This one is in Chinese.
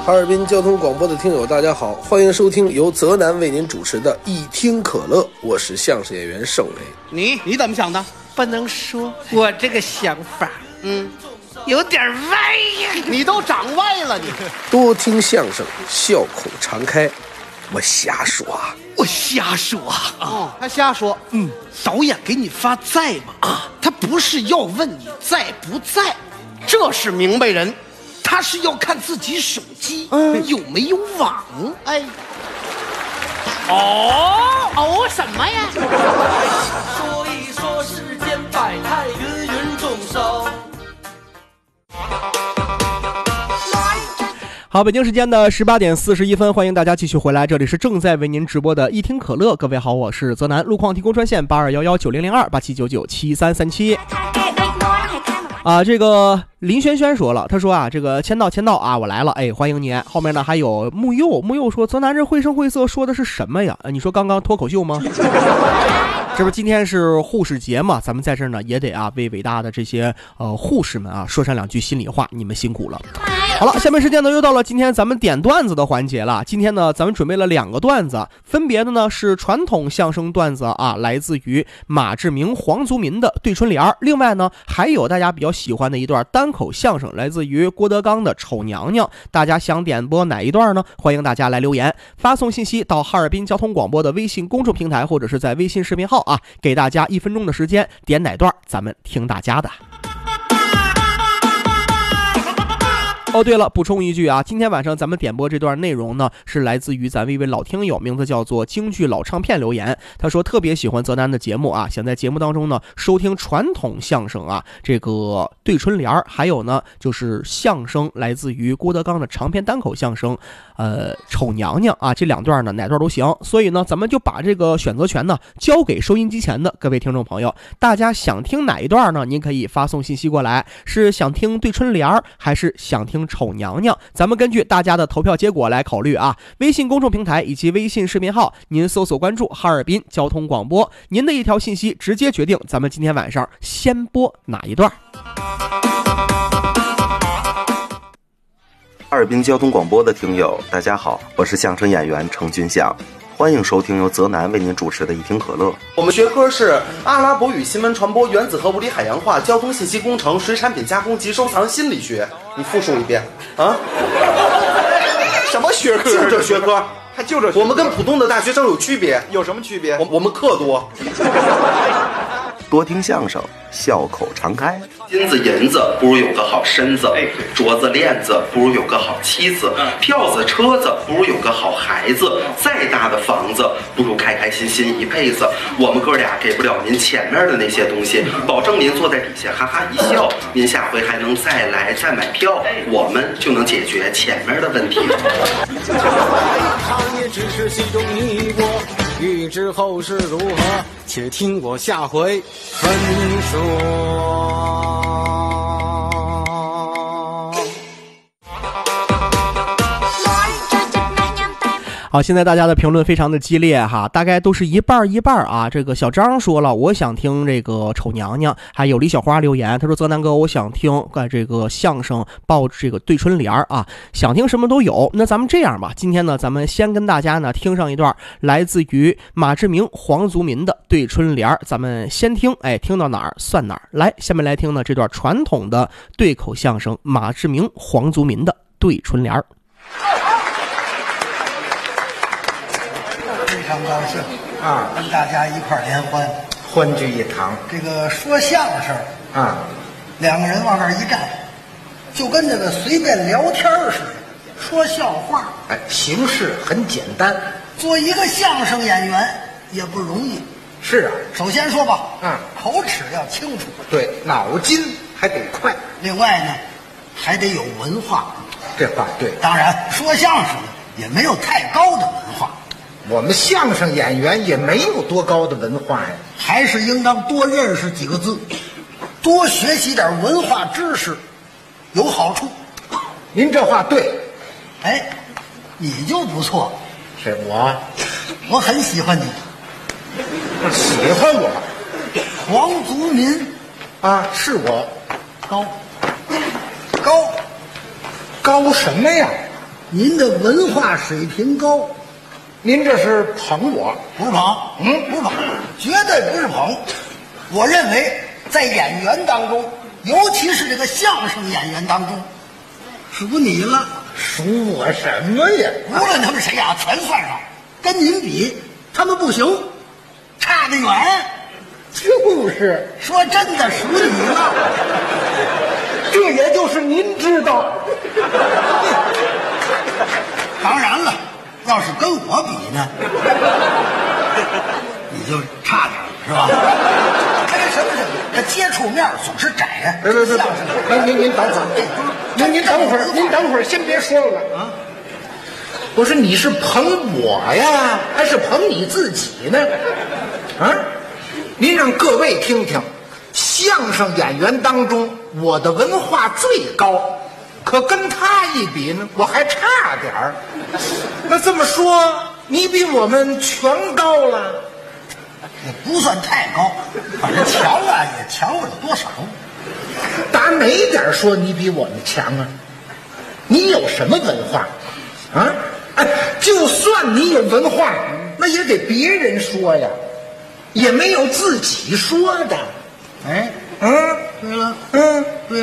哈尔滨交通广播的听友大家好，欢迎收听由泽南为您主持的一听可乐，我是相声演员盛伟。 你怎么想的？ 不能说，我这个想法有点歪呀。 你都长歪了，你多听相声，笑口常开。我瞎说啊， 我瞎说啊，他瞎说。 导演给你发在吗？他不是要问你在不在， 这是明白人。 他是要看自己手机有没有网。 哎， 哦什么呀？ 说一说世间百态，芸芸众生。 好，北京时间的18点41分，欢迎大家继续回来，这里是正在为您直播的一听可乐。各位好，我是泽南，路况提供专线8211900287997337。这个林轩轩说了，他说啊，这个签到啊，我来了，哎，欢迎你。后面呢还有木佑说，泽南这绘声绘色说的是什么呀？你说刚刚脱口秀吗？这不今天是护士节嘛，咱们在这儿呢也得为伟大的这些护士们说上两句心里话，你们辛苦了。好了，下面时间呢又到了今天咱们点段子的环节了。今天呢咱们准备了2个段子，分别的呢是传统相声段子来自于马志明、黄族民的对春联。另外呢还有大家比较喜欢的一段单口相声，来自于郭德纲的丑娘娘。大家想点播哪一段呢？欢迎大家来留言，发送信息到哈尔滨交通广播的微信公众平台，或者是在微信视频号给大家1分钟的时间，点哪段咱们听大家的。对了，补充一句今天晚上咱们点播这段内容呢，是来自于咱一位老听友，名字叫做京剧老唱片留言。他说特别喜欢泽南的节目想在节目当中呢收听传统相声这个对春联，还有呢就是相声来自于郭德纲的长篇单口相声丑娘娘这2段呢哪段都行。所以呢咱们就把这个选择权呢交给收音机前的各位听众朋友，大家想听哪一段呢？您可以发送信息过来，是想听对春联还是想听丑娘娘？咱们根据大家的投票结果来考虑微信公众平台以及微信视频号，您搜索关注哈尔滨交通广播，您的一条信息直接决定咱们今天晚上先播哪一段。 哈尔滨交通广播的听友大家好，我是相声演员程军祥，欢迎收听由泽南为您主持的一听可乐。 我们学科是阿拉伯语、新闻传播、原子核物理海洋化、交通信息工程、水产品加工及收藏心理学。你复述一遍什么学科？ 就这学科， 还就这。 我们跟普通的大学生有区别。 有什么区别？ 我们课多。 多听相声，笑口常开。 金子银子不如有个好身子，镯子链子不如有个好妻子，票子车子不如有个好孩子，再大的房子不如开开心心一辈子。我们哥俩给不了您前面的那些东西，保证您坐在底下哈哈一笑，您下回还能再来再买票，我们就能解决前面的问题。 也只是其中一过，欲知后事如何，且听我下回分说。 好，现在大家的评论非常的激烈大概都是一半一半这个小张说了，我想听这个丑娘娘。还有李小花留言，他说泽南哥，我想听这个相声报这个对春联想听什么都有。那咱们这样吧，今天呢咱们先跟大家呢听上一段来自于马志明、黄族民的对春联，咱们先听，听到哪儿算哪儿。来，下面来听呢这段传统的对口相声马志明、黄族民的对春联。 非常高兴跟大家一块联欢， 欢聚一堂。 这个说相声2个人往那儿一站，就跟这个随便聊天似的，说笑话。 形式很简单。 做一个相声演员也不容易。 是首先说吧，口齿要清楚， 对，脑筋还得快。 另外呢，还得有文化。 这话对。 当然，说相声也没有太高的文化。 我们相声演员也没有多高的文化呀， 还是应当多认识几个字，多学习点文化知识，有好处。 您这话对。 你就不错。 是我很喜欢你。 喜欢我？ 黄族民是我。 高什么呀？ 您的文化水平高。 您这是捧我？ 不是捧，不是捧，绝对不是捧。我认为在演员当中，尤其是这个相声演员当中，数你了。 数我什么呀？ 无论他们谁啊，全算上，跟您比，他们不行，差得远。 就是说真的，数你了。 这也就是您知道。 当然了，要是跟我比呢，你就差点了，是吧？什么是？这接触面总是窄呀。 别，您等会儿，您等会儿，先别说了啊。我说你是捧我呀，还是捧你自己呢？啊？您让各位听听，相声演员当中，我的文化最高，可跟他一比呢，我还差点儿。那这么说，你比我们全高了？ 也不算太高，反正强啊，也强不了多少。 打哪点说你比我们强啊？你有什么文化啊？哎，就算你有文化，那也给别人说呀，也没有自己说的。 哎，对了，对了。